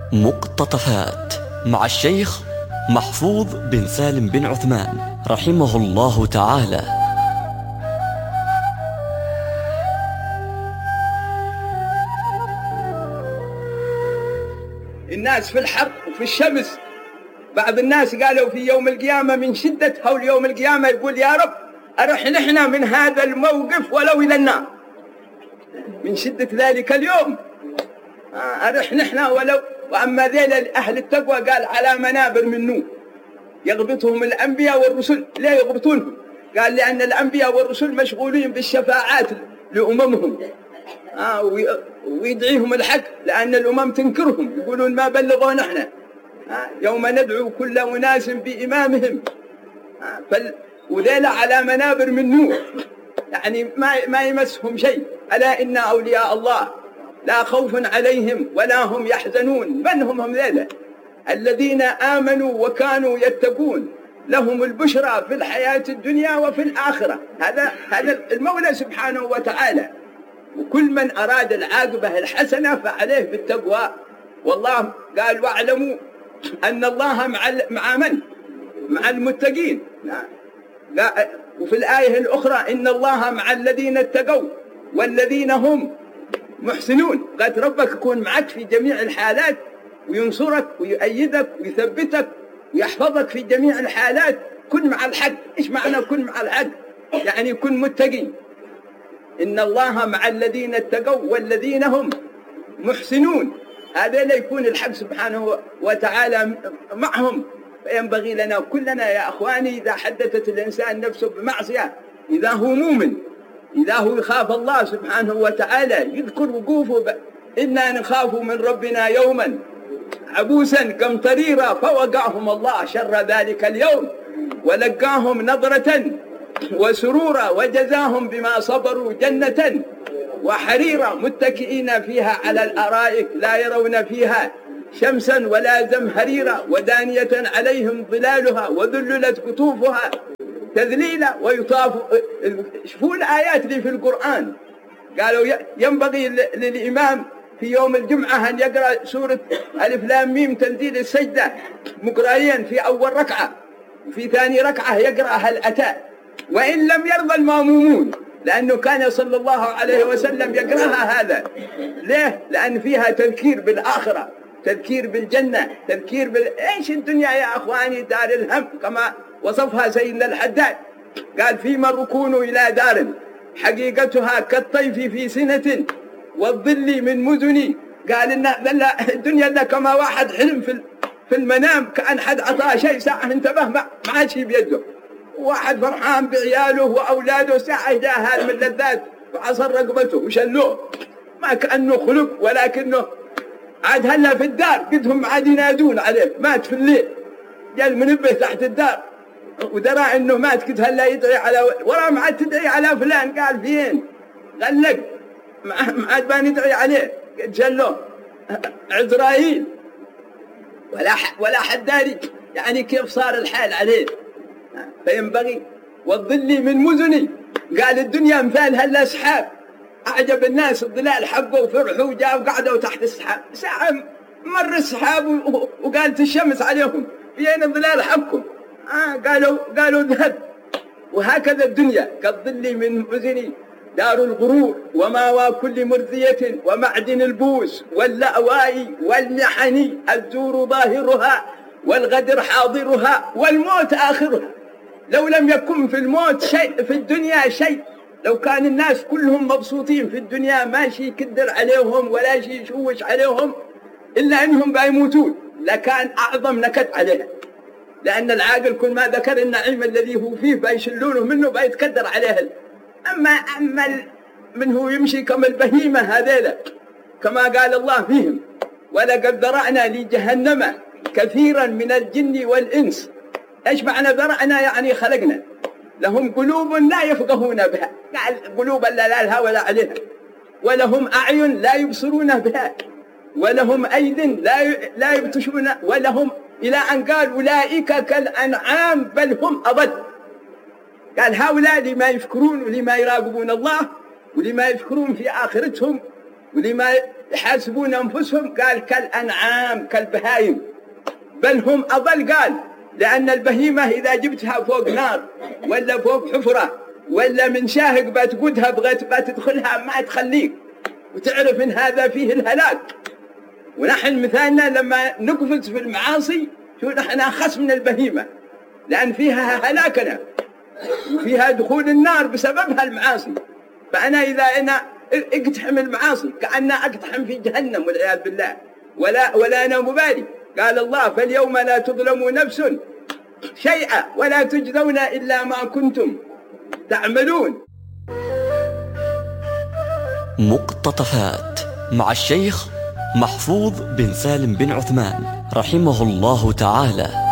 مقتطفات مع الشيخ محفوظ بن سالم بن عثمان رحمه الله تعالى. الناس في الحر وفي الشمس. بعض الناس قالوا في يوم القيامة من شدة هول يوم القيامة يقول يا رب أرحنا من هذا الموقف ولو إلى النار. من شدة ذلك اليوم أرحنا ولو. وأما ذيل أهل التقوى قال على منابر من نور يغبطهم الأنبياء والرسل. ليه يغبطونهم؟ قال لأن الأنبياء والرسل مشغولين بالشفاعات لأممهم ويدعيهم الحق، لأن الأمم تنكرهم يقولون ما بلغوا نحن. يوم ندعو كل أناس بإمامهم. وذيل على منابر من نور، يعني ما يمسهم شيء. ألا إن أولياء الله لا خوف عليهم ولا هم يحزنون. من هم ذيلا؟ الذين آمنوا وكانوا يتقون لهم البشرى في الحياة الدنيا وفي الآخرة. هذا المولى سبحانه وتعالى. وكل من أراد العاقبة الحسنة فعليه بالتقوى. والله قال واعلموا أن الله مع من؟ مع المتقين. وفي الآية الأخرى إن الله مع الذين اتقوا والذين هم محسنون. قد ربك يكون معك في جميع الحالات وينصرك ويؤيدك ويثبتك ويحفظك في جميع الحالات. كن مع الحق. إيش معنى كن مع الحق؟ يعني كن متقين. إن الله مع الذين اتقوا والذين هم محسنون. هذا لا يكون الحق سبحانه وتعالى معهم. فينبغي لنا كلنا يا أخواني إذا حدثت الإنسان نفسه بمعصية، إذا هو مؤمن، إذا هو يخاف الله سبحانه وتعالى، يذكر وقوفه إنا نخاف من ربنا يوما عبوسا قمطريرا فوقعهم الله شر ذلك اليوم ولقاهم نظرة وسرورا وجزاهم بما صبروا جنة وحريرا متكئين فيها على الأرائك لا يرون فيها شمسا ولا زمهريرا ودانية عليهم ظلالها وذللت قطوفها تذليلا ويطاف. شوفوا الآيات اللي في القرآن. قالوا ينبغي للإمام في يوم الجمعة أن يقرأ سورة ألف لام ميم تنزيل السجدة مقرأيا في أول ركعة، وفي ثاني ركعة يقرأ هل أتى، وإن لم يرضى المامومون، لأنه كان صلى الله عليه وسلم يقرأها. هذا ليه؟ لأن فيها تذكير بالآخرة، تذكير بالجنة، تذكير إيش الدنيا يا أخواني دار الهم كما وصفها سيدنا الحداد. قال فيما الركون إلى دار حقيقتها كالطيف في سنة والظل من مدني. قال إن الدنيا لها كما واحد حلم في المنام، كأن حد عطاه شيء ساعة انتبه ما عاد شيء بيده، واحد فرحان بعياله وأولاده ساعة جاء من اللذات وعصر رقبته وشلوه ما كأنه خلق، ولكنه عاد هلا في الدار قدهم عاد ينادون عليه مات في الليل. جاء المنبه تحت الدار ودرى انه مات قد هلا يدعي على ورا ما عاد تدعي على فلان. قال فين؟ قال لك ما عاد بان يدعي عليه. قد جلوه عزرائيل ولا حد داري يعني كيف صار الحال عليه. فينبغي والظل من مزني. قال الدنيا مثال هلا سحاب أعجب الناس الظلال حقه وفرحوا وجاءوا وقعدوا تحت السحاب. ساعة مر السحاب وقالت الشمس عليهم فين الظلال حقكم؟ قالوا ذهب. وهكذا الدنيا كالظل من مزني دار الغرور وماوى كل مرضية ومعدن البوس واللأواء والمحن الزور ظاهرها والغدر حاضرها والموت آخرها. لو لم يكن في الموت شيء في الدنيا شيء، لو كان الناس كلهم مبسوطين في الدنيا ما شيء يكدر عليهم ولا شيء يشوش عليهم إلا أنهم بيموتون لكان أعظم نكد عليها. لأن العاقل كل ما ذكر النعيم الذي هو فيه بيشلونه منه بيتكدر عليه. أما من هو يمشي كما البهيمة هذيلا كما قال الله فيهم ولقد ذرأنا لجهنم كثيرا من الجن والإنس. إيش معنى ذرأنا؟ يعني خلقنا لهم قلوب لا يفقهون بها. قال قلوب لا لها ولا عليها. ولهم أعين لا يبصرون بها ولهم أيد لا يبطشون ولهم إلى أن قال أولئك كالأنعام بل هم أضل. قال هؤلاء لما يفكرون ولما يراقبون الله ولما يفكرون في آخرتهم ولما يحاسبون أنفسهم، قال كالأنعام كالبهايم، بل هم أضل. قال لأن البهيمة إذا جبتها فوق نار ولا فوق حفرة ولا من شاهق بتقودها بتدخلها ما تخليك، وتعرف إن هذا فيه الهلاك. ونحن مثالنا لما نقفز في المعاصي شو نحن أخص من البهيمة، لأن فيها هلاكنا وفيها دخول النار بسببها المعاصي. فأنا إذا أنا اقتحم المعاصي كأن اقتحم في جهنم والعياذ بالله، ولا أنا مبالي. قال الله فاليوم لا تظلم نفس شيئا ولا تجزون إلا ما كنتم تعملون. مقتطفات مع الشيخ محفوظ بن سالم بن عثمان رحمه الله تعالى.